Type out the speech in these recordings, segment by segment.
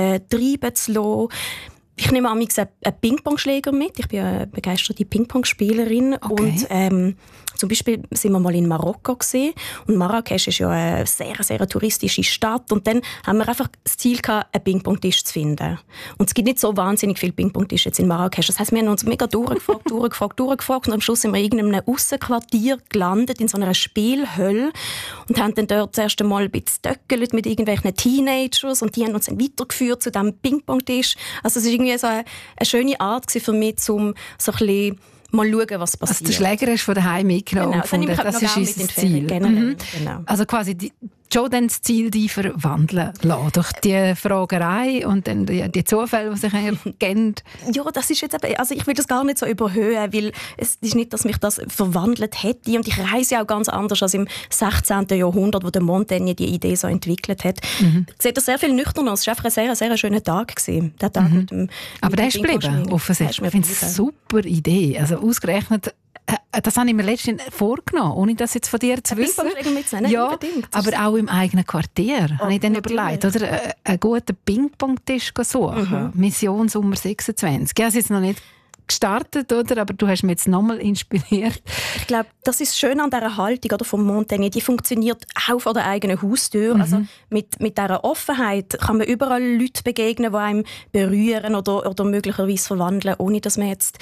treiben zu lassen. Ich nehme manchmal einen Ping-Pong-Schläger mit. Ich bin eine begeisterte Ping-Pong-Spielerin. Okay. Und zum Beispiel sind wir mal in Marokko gewesen. Und Marrakesch ist ja eine sehr, sehr touristische Stadt. Und dann haben wir einfach das Ziel gehabt, einen Ping-Pong-Tisch zu finden. Und es gibt nicht so wahnsinnig viele Ping-Pong-Tische jetzt in Marrakesch. Das heisst, wir haben uns mega durchgefragt. Und am Schluss sind wir in irgendeinem Aussenquartier gelandet, in so einer Spielhölle. Und haben dann dort das erste Mal ein bisschen getöckelt mit irgendwelchen Teenagers. Und die haben uns dann weitergeführt zu diesem Ping-Pong-Tisch. Also es war irgendwie so eine schöne Art für mich, um so ein bisschen mal schauen, was passiert. Also den Schläger hast du von daheim mitgenommen. Genau, gefunden. Das ist unser Ziel. Genau. Also quasi schon dann das Ziel, die verwandeln lassen. Durch die Fragerei und dann die Zufälle, die sich ergeben. Ja, das ist jetzt eben, also ich will das gar nicht so überhöhen, weil es ist nicht, dass mich das verwandelt hätte. Und ich reise ja auch ganz anders als im 16. Jahrhundert, wo der Montaigne die Idee so entwickelt hat. Sieht das sehr viel nüchterner aus. Es war einfach ein sehr, sehr schöner Tag gewesen. Der Tag mit dem, aber der ist geblieben, offensichtlich. Ich finde es eine super Idee. Also ausgerechnet, das habe ich mir letztens vorgenommen, ohne das jetzt von dir zu wissen. Ja, aber auch im eigenen Quartier, habe ich dann überlegt, oder? Einen guten Ping-Pong-Tisch suchen. Mission Sommer 26. Ich habe es jetzt noch nicht gestartet, oder? Aber du hast mich jetzt nochmal inspiriert. Ich glaube, das ist schön an dieser Haltung oder, von Montaigne. Die funktioniert auch vor der eigenen Haustür. Also mit dieser Offenheit kann man überall Leute begegnen, die einem berühren oder möglicherweise verwandeln, ohne dass man jetzt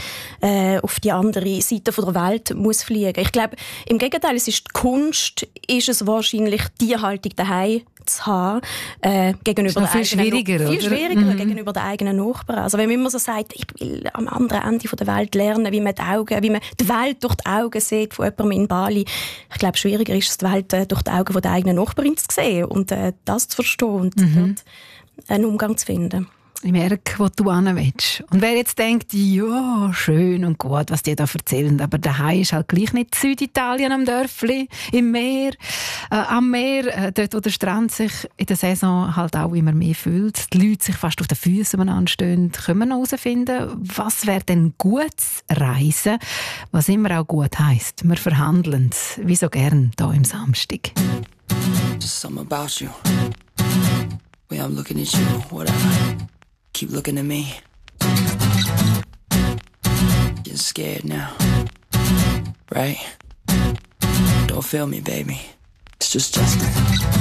auf die andere Seite der Welt muss fliegen. Ich glaube, im Gegenteil, es ist die Kunst, ist es wahrscheinlich die Haltung daheim zu haben, gegenüber viel schwieriger gegenüber den eigenen Nachbarn. Also wenn man immer so sagt, ich will am anderen Ende der Welt lernen, wie man die Welt durch die Augen sieht von jemandem in Bali. Ich glaube, schwieriger ist es, die Welt durch die Augen der eigenen Nachbarin zu sehen und das zu verstehen und dort einen Umgang zu finden. Ich merke, wo du hin willst. Und wer jetzt denkt, ja, schön und gut, was die da erzählen, aber daheim ist halt gleich nicht Süditalien am Dörfli, im Meer, am Meer, dort, wo der Strand sich in der Saison halt auch immer mehr füllt, die Leute sich fast auf den Füßen anstehen, können wir noch herausfinden, was wäre denn gutes Reisen, was immer auch gut heisst. Wir verhandeln es, wie so gern hier im Samstag. Just something about you. Way I'm looking at you, whatever. Keep looking at me. Getting scared now, right? Don't feel me, baby. It's just Justin.